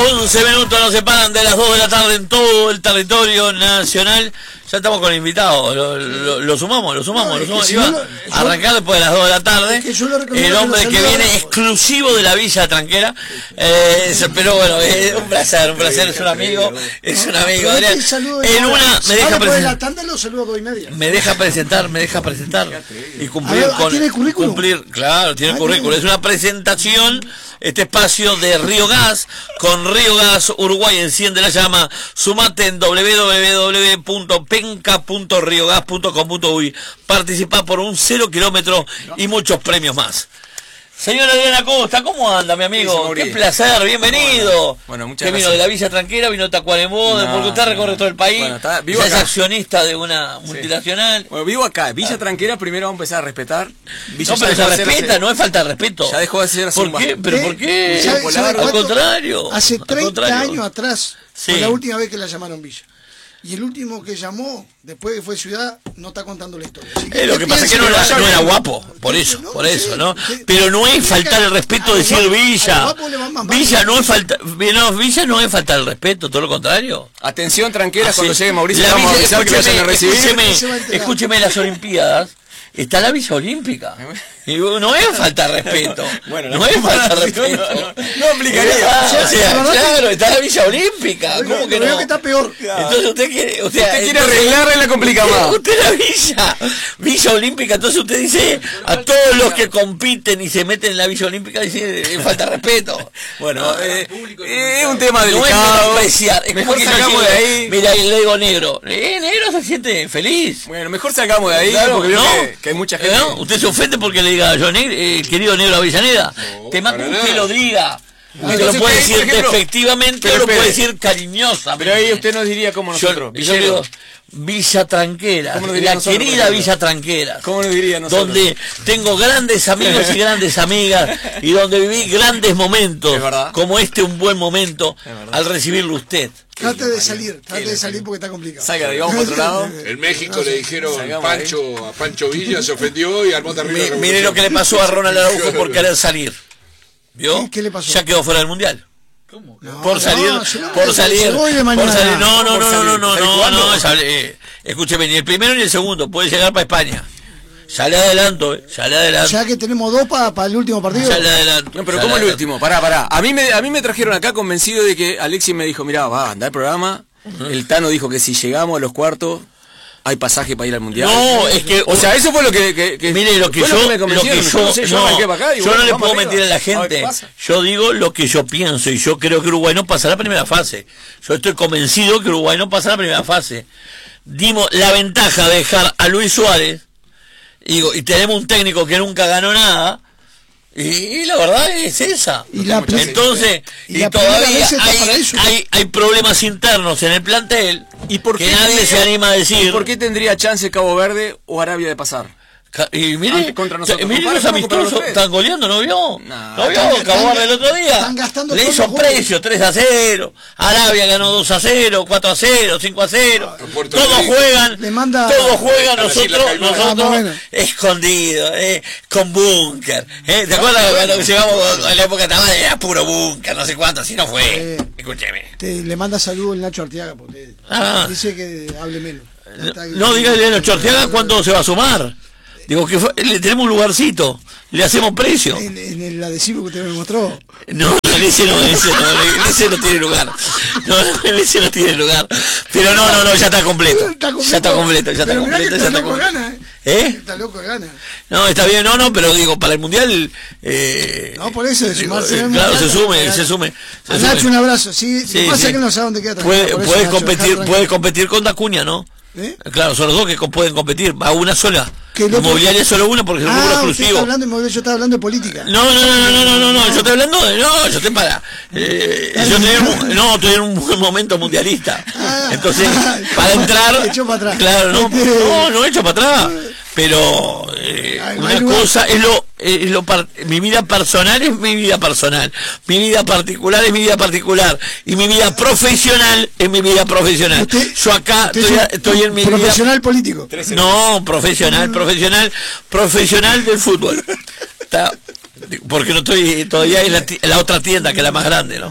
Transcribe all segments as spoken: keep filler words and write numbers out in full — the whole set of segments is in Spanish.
once minutos nos separan de las dos de la tarde en todo el territorio nacional. Ya estamos con invitados, lo, lo, lo sumamos, lo sumamos, no, lo sumamos. Si no, lo, arrancar después de las dos de la tarde. Es que el hombre que, que viene exclusivo de la Villa Tranquera. Eh, pero bueno, es un placer, un placer, es un amigo, es un amigo, Adrián. En una, me deja presentar. Me deja presentar, me deja presentar. Y cumplir con. ¿Tiene currículum? Cumplir, claro, tiene currículum. Es una presentación. Este espacio de Río Gas, con Río Gas Uruguay enciende la llama. Sumate en doble u doble u doble u punto penca punto riogas punto com punto uy. Participa por un cero kilómetro y muchos premios más. Señor Adrián Acosta, ¿cómo anda, mi amigo? Qué placer, bienvenido. Bueno, muchas ¿Qué gracias. vino de la Villa Tranquera? ¿Vino de Tacuarembó? No, porque usted recorre no. todo el país. Bueno, está, vivo es acá. Accionista de una multinacional. Sí. Bueno, vivo acá. Villa ah. Tranquera, primero vamos a empezar a respetar. Villa no, pero se respeta, hace... no es falta de respeto. Ya dejó de ser así. ¿Por qué? ¿Pero por qué? ¿Sabe, Polar, sabe al contrario. Hace treinta al contrario. años atrás, sí. fue la última vez que la llamaron Villa. Y el último que llamó, después que fue ciudad, no está contando la historia. Que eh, lo que pasa es que no, era, no era guapo, por eso, no, por eso, sí, ¿no? Sí, pero no es faltar el respeto de decir Villa. Villa no es falta, no, Villa no es faltar el respeto, todo lo contrario. Atención, tranqueras, ah, cuando sí. llegue Mauricio, la vamos Villa, a avisar que vayan a recibir. Escúcheme, escúcheme las Olimpiadas. Está la Villa Olímpica. Y no es falta de respeto. Bueno, no, no es falta de respeto. No, no, no, no aplicaría. Ah, o sea, claro, está la Villa Olímpica. ¿Cómo no, que no? que está peor. Entonces usted quiere, usted, usted quiere arreglarle la complica más. Usted la Villa, Villa Olímpica, entonces usted dice a todos los que compiten y se meten en la Villa Olímpica dice es falta de respeto. Bueno, eh, eh, es un tema delicado. No es es mejor salgamos de ahí. Mira, le digo negro. Eh, negro se siente feliz. Bueno, mejor salgamos de ahí claro, porque ¿no? que, que hay mucha gente. ¿No? Usted se ofende porque le diga yo negro, eh, querido negro Avellaneda. No, te mando que lo diga. Usted lo puede decir efectivamente o lo puede decir cariñosamente. Pero ahí usted nos diría como nosotros. Yo, yo digo Villa Tranquera, la nosotros, querida Villa Tranquera. ¿Cómo nos diría nosotros? Donde tengo grandes amigos y grandes amigas y donde viví grandes momentos, como este un buen momento al recibirlo usted. Trate de salir, trate de salir porque está complicado. Salga, digamos, por otro lado. En México le dijeron Pancho a Pancho Villa, se ofendió y armó terrible. Mi, mire lo que le pasó a Ronald Araujo por querer salir. ¿Vio? ¿Qué le pasó? Ya quedó fuera del mundial. ¿Cómo? No, por salir, no, por salir, por salir. No, no, no, no, no, no, no, no, eh, escúcheme, ni el primero ni el segundo puede llegar para España. Ya le adelanto, eh, ya le adelanto. Ya que tenemos dos para pa el último partido. Ya le adelanto. No, pero ¿cómo el último? Pará, pará. A mí me, a mí me trajeron acá convencido de que Alexis me dijo, mirá, va a andar el programa. Uh-huh. El Tano dijo que si llegamos a los cuartos hay pasaje para ir al mundial. No, es que, o sea, eso fue lo que, que, que mire lo que yo, lo que, lo que yo, no, sé, yo, no, acá, digo, yo no le puedo arriba. mentir a la gente. A yo digo lo que yo pienso y yo creo que Uruguay no pasa la primera fase. Yo estoy convencido que Uruguay no pasa la primera fase. Dimos la ventaja de dejar a Luis Suárez y, digo, y tenemos un técnico que nunca ganó nada. Y, y la verdad es esa. Y la Entonces, y, y la todavía hay, hay, hay problemas internos en el plantel ¿Y por que qué nadie tendría, se anima a decir. ¿Por qué tendría chance Cabo Verde o Arabia de pasar? Y mire, contra nosotros, mire los amistosos, están goleando, ¿no vio? No, ¿No vio? Cabo Verde el otro día. Están gastando le hizo precio, tres a cero. Arabia ganó dos a cero, cuatro a cero, cinco a cero. Todos juegan, le manda, todos juegan, nosotros, nosotros bueno. escondidos, eh, con búnker. Eh, ¿Te acuerdas ah, bueno. cuando llegamos en la época de era puro búnker, no sé cuánto, así no fue? Eh, Escúcheme. Te, le manda saludos el Nacho Arteaga, porque ah. dice que hable menos. No, no dígale a Nacho Arteaga cuándo se va a sumar. Digo que fue, le tenemos un lugarcito, le hacemos precio. En, en el adhesivo que usted me mostró. No, ese no, ese no, ese no tiene lugar. No, ese no tiene lugar. Pero no, no, no, ya está completo. Está completo. Ya está completo, ya está pero completo, ya está completo. Gana, ¿eh? ¿Eh? Está loco de gana. No, está bien, no, no, pero digo, para el mundial. Eh, no, por eso, de sumarse. Digo, eh, claro, mundial, se sume, se sume. Se a Nacho, un abrazo. Sí, sí, lo que pasa sí. es que no sabe dónde queda. Puede, puedes Nacho, competir, puedes competir con Dacuña, ¿no? ¿Eh? Claro, son los dos que pueden competir, a una sola. Inmobiliaria es solo una porque es un ah, rubro exclusivo. Está hablando de yo estaba hablando de política. No, no, no, no, no, no, no, no, yo estoy hablando de. No, yo estoy para. Eh, yo estoy en, no, estoy en un buen momento mundialista. Ah, Entonces, para entrar. Echó para atrás. Claro, no, no, no he hecho para atrás. Pero eh, Ay, una cosa es lo, es lo par, mi vida personal es mi vida personal, mi vida particular es mi vida particular y mi vida profesional es mi vida profesional. ¿Usted, yo acá estoy, estoy en mi profesional vida, político. No, profesional, profesional, profesional del fútbol. Está, porque no estoy todavía en la, en la otra tienda que es la más grande, ¿no?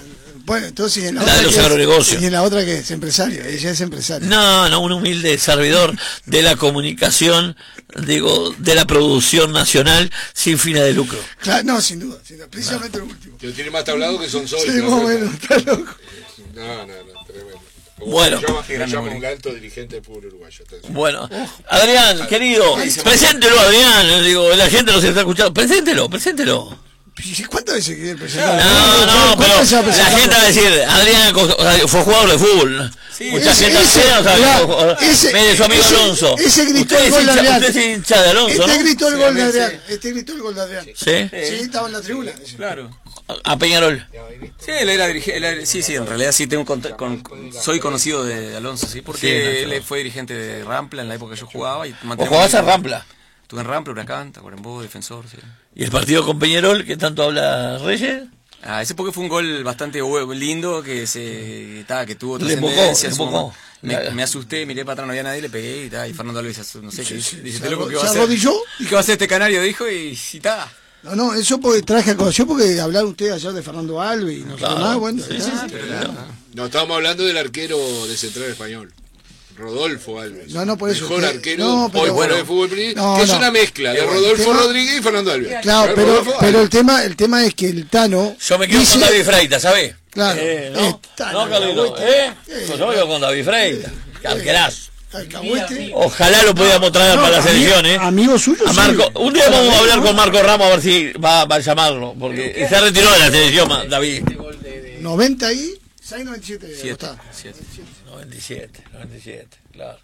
Bueno, entonces en la, la otra de los que es, agronegocios. y en la otra que es empresario, ella es empresaria. No, no, un humilde servidor de la comunicación, digo, de la producción nacional sin fines de lucro. Claro, no, sin duda, sin duda precisamente no. Lo último. Que tiene más tablado que son Sí, más o menos, está loco. No, no, no, tremendo. Bueno, me llama un alto dirigente del fútbol uruguayo. Bueno, Adrián, querido, preséntelo, Adrián, digo, la gente nos está escuchando, preséntelo, preséntelo. ¿Cuántas veces quiere presentar? No, no, pero la gente va a decir, Adrián fue jugador de fútbol. Sí, mucha ese, gente ese, no sabe. Mirá, ese, mire, su amigo ese, Alonso. Ese gritó usted el gol de Adrián. Usted es hincha de Alonso, este ¿no? Gritó el Sí, gol de sí. Adrián. Este gritó el gol de Adrián. ¿Sí? Sí, estaba en la tribuna. Ese. Claro. A Peñarol. Sí, él era dirigente, sí, sí, en realidad sí tengo con, con, soy conocido de Alonso, sí, porque Sí, él fue dirigente de Rampla en la época que yo jugaba. Y ¿O jugabas a Rampla? Estuve en Rampla, Huracán, Tacuarembó, Defensor, sí. ¿Y el partido con Peñarol, que tanto habla Reyes? Ah, ese porque fue un gol bastante lindo, que se ta, que tuvo Le trascendencia. embocó, le embocó. Me, me asusté, miré para atrás, no había nadie, le pegué y ta, y Fernando Alves, no sé qué, Sí, sí, dice, se "Este loco, arro- ¿qué va a se hacer? arrodilló. ¿Y qué va a hacer este canario?", dijo, y, y ta. No, no, eso porque traje a colación porque hablaron ustedes ayer de Fernando Alves y no sé Claro, más, bueno. sí, está. sí, sí. No, estábamos hablando del arquero de Central Español. Rodolfo Alves. No, no, por eso. Mejor que- arquero no, pero- hoy bueno. bueno, de fútbol brillante, No, que es no. una mezcla de Pero el Rodolfo tema- Rodríguez y Fernando Alves. Claro, pero, Rodolfo pero el Alves. tema, el tema es que el Tano. Yo me quedo dice- con David Freita, ¿sabés? Claro. Eh, eh, no, Tano, no, Carlito, Alcahuete. ¿eh? Pues yo me quedo con David Freita. Arquerazo. Alcahuete. Ojalá lo pudiéramos traer No, para la ami- selección, ¿eh? Amigo suyo. A sí. Marco, un día vamos a hablar ¿no? con Marco Ramos a ver si va, va a llamarlo, porque se retiró de la selección, ma- David. noventa y seis, noventa y siete. Siete, Está. siete. noventa y siete, noventa y siete, claro.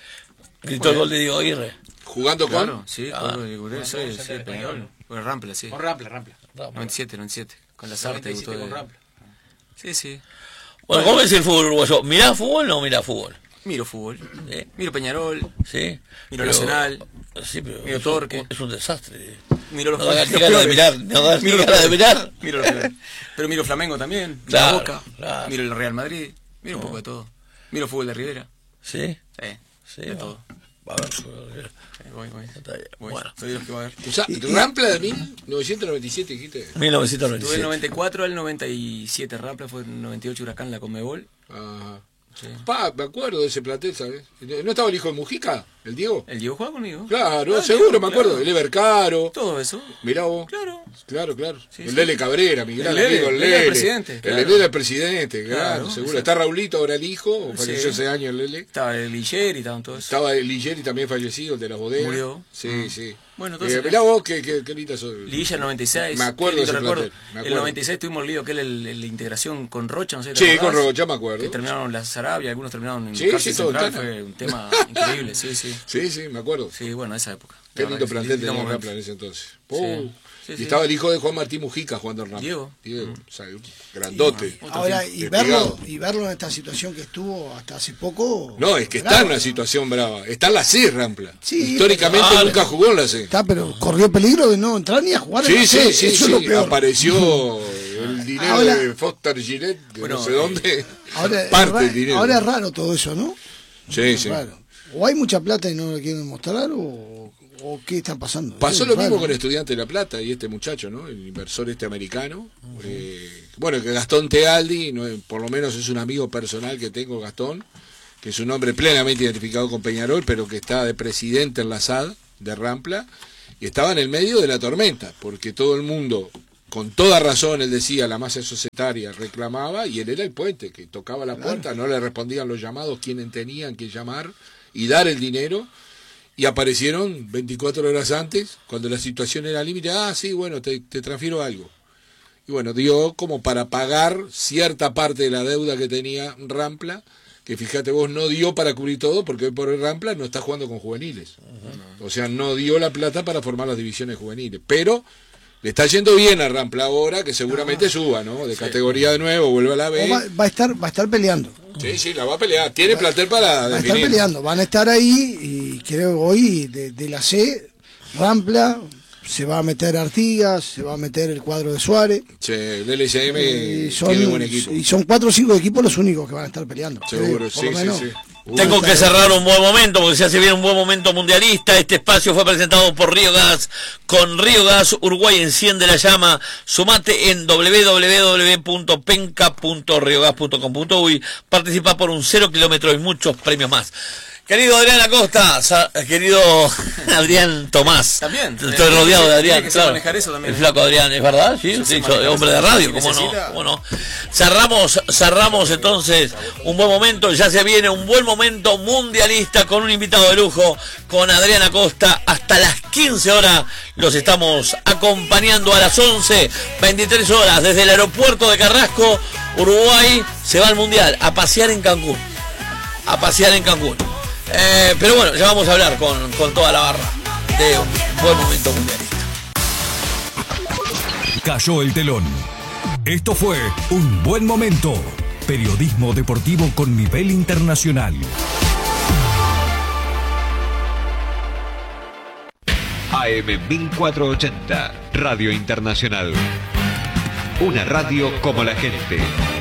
Gritó el gol de Diego Aguirre. Jugando con. Claro, sí, Ah. con el sí, sí, Peñarol. Con Rampla, sí. Con Rampla, Rampla. noventa y siete, noventa y siete. Con la Sarte noventa y siete debutó de- con Rampla. Sí, sí. Bueno, ¿cómo es el fútbol uruguayo? ¿Mirás fútbol o no mirás fútbol? Miro fútbol. ¿Eh? Miro Peñarol. ¿Sí? Miro Nacional. Sí, pero Miro es Torque. un- es un desastre. Miro los No da los ni ganas de peores. mirar, no da ni Miro los ganas de peores. mirar. Miro los peores. Pero miro Flamengo también. Claro, La Boca. claro. Miro el Real Madrid. Miro un poco de todo. Miro fútbol de Rivera. ¿Sí? Sí. Sí, De va. todo. Va a ver, fútbol. Sí, voy, voy. Está bien. Voy. Bueno, Soy de los que va a ver. O sea, Rampla de mil novecientos noventa y siete, dijiste. mil novecientos noventa y Tuve el siete. noventa y cuatro al noventa y siete Rampla, fue el noventa y ocho Huracán, la Conmebol. Ajá. Sí. Pa, me acuerdo de ese plantel, ¿sabes? ¿No estaba el hijo de Mujica? ¿El Diego? El Diego juega conmigo. Claro, Ah, seguro, Diego, me acuerdo. claro. El Ever Caro. Todo eso. Mirá vos. Claro. Claro, claro. Sí, el sí. Lele Cabrera, mi gran El Lele, amigo, el Lele Lele. el presidente, El claro. Lele era el presidente, claro, Claro, seguro. exacto. Está Raulito, ahora el hijo, o falleció Sí. hace años el Lele. Estaba el Ligeri y estaban todos. Estaba el Ligeri también fallecido, el de las bodegas. Murió. Sí, Mm. sí. Bueno, entonces- Eh, mirá vos, qué, qué, qué linda sos. Liguilla el noventa y seis. Me acuerdo de qué lindo ese recuerdo. plantel, me El acuerdo. noventa y seis tuvimos lío, que era el, el- la integración con Rocha, no sé. ¿te Sí, acordás? con Rocha, me acuerdo. Que terminaron la Sarabia, algunos terminaron en Sí, cárcel sí, todo central, Tana. fue un tema increíble, sí, sí. Sí, sí, me acuerdo. Sí, bueno, esa época. Qué La lindo verdad que sí, plantel lindo tenía momento. Rampla en ese entonces. Sí. Uh, Sí, y sí. estaba el hijo de Juan Martín Mujica jugando en Rampla. Diego. Diego, o sea, grandote. Ahora, y despegado. verlo, y verlo en esta situación que estuvo hasta hace poco. No, es que está bravo, en una ¿no? situación brava. Está en la C, Rampla. Sí, Históricamente pero- nunca jugó en la C. Está, pero corrió peligro de no entrar ni a jugar en Sí, la sí, C, sí, eso sí. es lo peor. Apareció el dinero Ahora- de Foster Gillette, de Bueno, no sé dónde. Ahora, es parte ra- del dinero. ahora es raro todo eso, ¿no? Sí, sí. Raro. O hay mucha plata y no lo quieren mostrar, o, o qué está pasando. Pasó Es lo raro. mismo con Estudiante de La Plata y este muchacho, ¿no? El inversor este americano. Eh, bueno, que Gastón Tealdi, no, por lo menos es un amigo personal que tengo, Gastón, que es un hombre plenamente identificado con Peñarol, pero que está de presidente en la S A D de Rampla, y estaba en el medio de la tormenta, porque todo el mundo, con toda razón, él decía, la masa societaria reclamaba, y él era el puente, que tocaba la puerta, no le respondían los llamados, quienes tenían que llamar y dar el dinero. Y aparecieron veinticuatro horas antes, cuando la situación era límite, ah, sí, bueno, te, te transfiero algo. Y bueno, dio como para pagar cierta parte de la deuda que tenía Rampla, que fíjate vos, no dio para cubrir todo, porque hoy por hoy Rampla no está jugando con juveniles. O sea, no dio la plata para formar las divisiones juveniles. Pero le está yendo bien a Rampla ahora, que seguramente suba, ¿no? De categoría de nuevo, vuelve a la O B. va, va a estar, va a estar peleando. Sí, sí, la va a pelear. Tiene plantel para Va a estar definir. peleando. Van a estar ahí y creo hoy de, de la C, Rampla, se va a meter Artigas, se va a meter el cuadro de Suárez. Sí, el L S M y son, tiene buen equipo. Y son cuatro o cinco equipos los únicos que van a estar peleando. Seguro, sí, sí, sí, sí. Tengo que cerrar un buen momento porque se hace bien un buen momento mundialista. Este espacio fue presentado por Río Gas. Con Río Gas, Uruguay enciende la llama. Sumate en doble u doble u doble u punto penca punto riogas punto com punto uy. Participa por un cero kilómetro y muchos premios más. Querido Adrián Acosta, sa- querido Adrián Tomás. También. Estoy rodeado de Adrián, que claro. manejar eso también. El flaco Adrián, ¿es verdad? Sí, sí, soy hombre de radio, ¿cómo no? ¿Cómo no? Cerramos, cerramos entonces un buen momento, ya se viene un buen momento mundialista con un invitado de lujo, con Adrián Acosta, hasta las quince horas los estamos acompañando a las once, veintitrés horas, desde el aeropuerto de Carrasco, Uruguay se va al mundial, a pasear en Cancún, a pasear en Cancún. Eh, pero bueno, ya vamos a hablar con, con toda la barra de un buen momento mundialista. Cayó el telón. Esto fue Un Buen Momento. Periodismo deportivo con nivel internacional. A M mil cuatrocientos ochenta, Radio Internacional. Una radio como la gente.